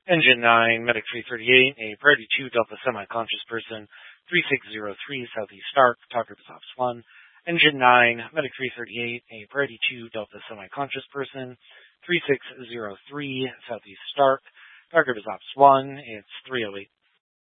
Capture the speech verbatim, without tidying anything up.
Engine nine, Medic three thirty-eight, a Priority two Delta semi-conscious person, three six zero three Southeast Stark, target is Ops one. Engine nine, Medic three thirty-eight, a Priority two Delta semi-conscious person, three six zero three Southeast Stark, target is Ops one, it's three oh eight.